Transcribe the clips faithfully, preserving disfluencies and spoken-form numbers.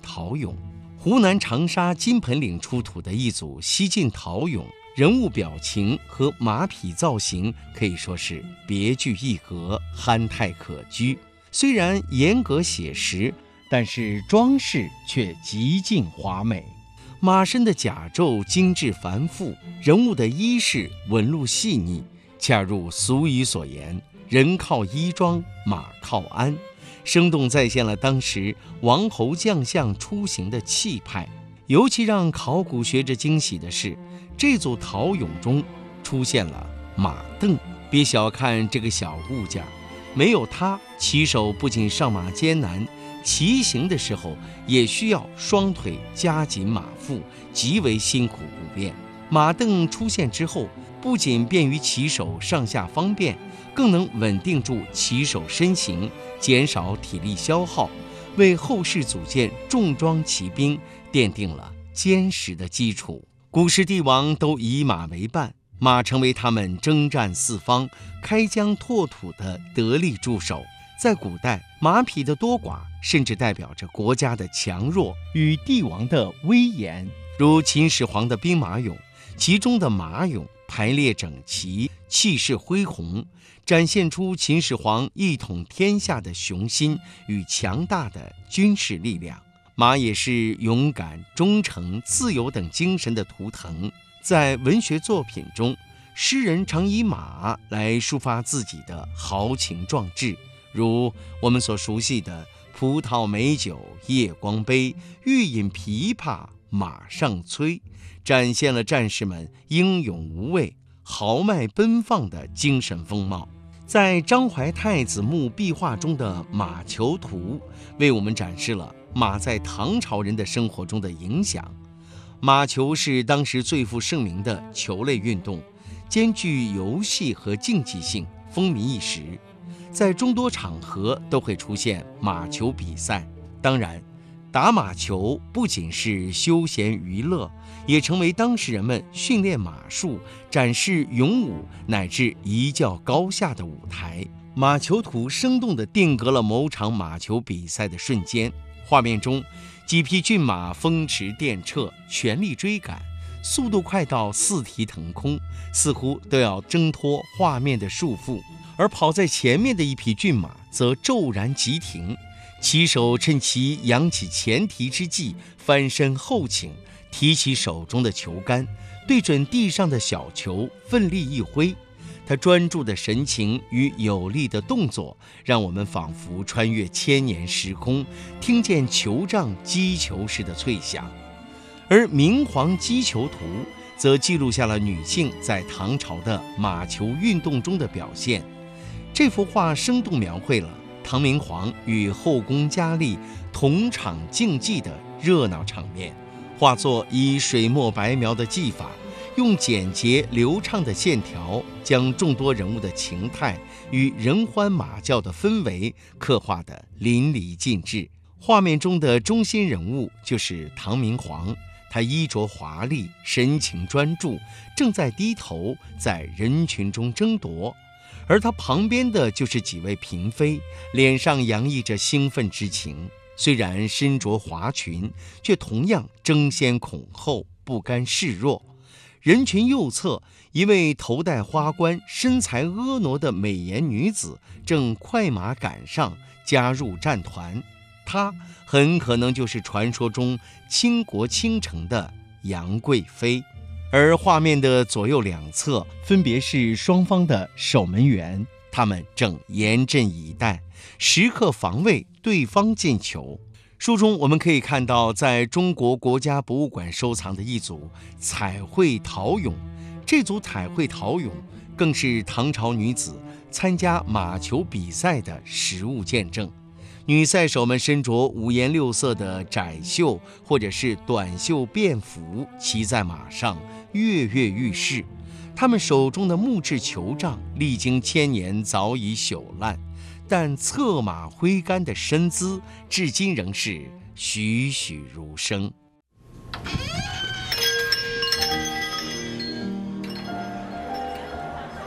陶俑。湖南长沙金盆岭出土的一组西晋陶俑，人物表情和马匹造型可以说是别具一格，憨态可掬。虽然严格写实，但是装饰却极尽华美。马身的甲胄精致繁复，人物的衣饰纹路细腻，恰如俗语所言，人靠衣装，马靠鞍，生动再现了当时王侯将相出行的气派。尤其让考古学者惊喜的是，这组陶俑中出现了马镫。别小看这个小物件，没有它，骑手不仅上马艰难，骑行的时候也需要双腿夹紧马腹，极为辛苦不便。马镫出现之后，不仅便于骑手上下方便，更能稳定住骑手身形，减少体力消耗，为后世组建重装骑兵奠定了坚实的基础。古时帝王都以马为伴，马成为他们征战四方、开疆拓土的得力助手。在古代，马匹的多寡甚至代表着国家的强弱与帝王的威严。如秦始皇的兵马俑，其中的马俑排列整齐，气势恢宏，展现出秦始皇一统天下的雄心与强大的军事力量。马也是勇敢、忠诚、自由等精神的图腾。在文学作品中，诗人常以马来抒发自己的豪情壮志，如我们所熟悉的葡萄美酒夜光杯，欲饮琵琶马上催，展现了战士们英勇无畏、豪迈奔放的精神风貌。在张怀太子墓壁画中的马球图，为我们展示了马在唐朝人的生活中的影响。马球是当时最负盛名的球类运动，兼具游戏和竞技性，风靡一时。在众多场合都会出现马球比赛。当然，打马球不仅是休闲娱乐，也成为当时人们训练马术、展示勇武乃至一较高下的舞台。马球图生动地定格了某场马球比赛的瞬间。画面中，几匹骏马风驰电掣，全力追赶，速度快到四蹄腾空，似乎都要挣脱画面的束缚。而跑在前面的一匹骏马则骤然急停，骑手趁其扬起前蹄之际，翻身后倾，提起手中的球杆，对准地上的小球奋力一挥。他专注的神情与有力的动作，让我们仿佛穿越千年时空，听见球杖击球时的脆响。而明皇击球图则记录下了女性在唐朝的马球运动中的表现。这幅画生动描绘了唐明皇与后宫佳丽同场竞技的热闹场面。画作以水墨白描的技法，用简洁流畅的线条，将众多人物的情态与人欢马叫的氛围刻画得淋漓尽致。画面中的中心人物就是唐明皇，他衣着华丽，神情专注，正在低头在人群中争夺。而他旁边的就是几位嫔妃，脸上洋溢着兴奋之情。虽然身着华裙，却同样争先恐后，不甘示弱。人群右侧，一位头戴花冠、身材婀娜的美颜女子正快马赶上，加入战团。她很可能就是传说中倾国倾城的杨贵妃。而画面的左右两侧分别是双方的守门员，他们正严阵以待，时刻防卫对方进球。书中我们可以看到，在中国国家博物馆收藏的一组彩绘陶俑，这组彩绘陶俑更是唐朝女子参加马球比赛的实物见证。女赛手们身着五颜六色的窄袖或者是短袖便服，骑在马上跃跃欲试。她们手中的木质球杖历经千年早已朽烂，但策马挥杆的身姿至今仍是栩栩如生。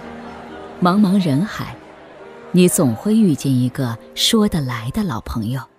茫茫人海，你总会遇见一个说得来的老朋友。